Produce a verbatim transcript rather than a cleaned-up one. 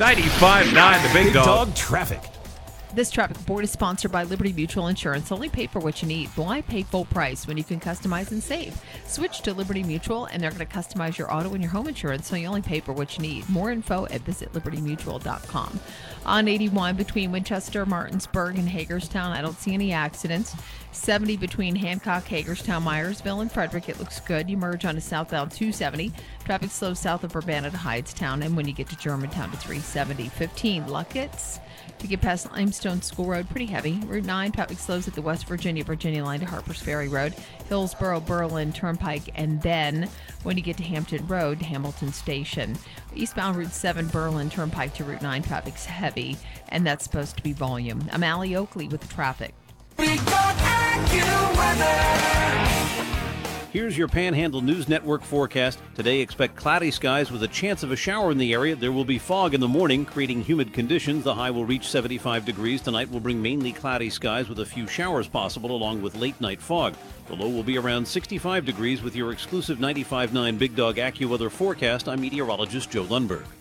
ninety-five point nine, the Big, Big Dog. Dog Traffic. This traffic report is sponsored by Liberty Mutual Insurance. Only pay for what you need. Why pay full price when you can customize and save? Switch to Liberty Mutual, and they're going to customize your auto and your home insurance, so you only pay for what you need. More info at visit liberty mutual dot com. On eighty-one between Winchester, Martinsburg, and Hagerstown, I don't see any accidents. seventy between Hancock, Hagerstown, Myersville, and Frederick, it looks good. You merge onto southbound two seventy. Traffic slows south of Urbana to Hydetown, and when you get to Germantown to three seventy. fifteen Luckett's. To get past Limestone School Road, pretty heavy. Route nine, traffic slows at the West Virginia, Virginia line to Harpers Ferry Road, Hillsborough, Berlin Turnpike, and then when you get to Hampton Road, Hamilton Station. Eastbound Route seven, Berlin Turnpike to Route nine, traffic's heavy, and that's supposed to be volume. I'm Allie Oakley with the traffic. Here's your Panhandle News Network forecast. Today, expect cloudy skies with a chance of a shower in the area. There will be fog in the morning, creating humid conditions. The high will reach seventy-five degrees. Tonight will bring mainly cloudy skies with a few showers possible, along with late-night fog. The low will be around sixty-five degrees with your exclusive ninety-five point nine Big Dog AccuWeather forecast. I'm meteorologist Joe Lundberg.